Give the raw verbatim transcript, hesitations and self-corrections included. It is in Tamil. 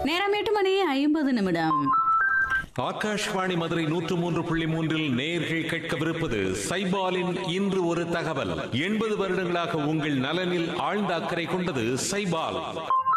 நேரம் எட்டு மணி ஐம்பது நிமிடம். ஆகாஷ்வாணி மதுரை நூற்று மூன்று புள்ளி மூன்றில் நேயர்கள் கேட்கவிருப்பது சைபாலின் இன்று ஒரு தகவல். எண்பது வருடங்களாக உங்கள் நலனில் ஆழ்ந்த அக்கறை கொண்டது சைபால்.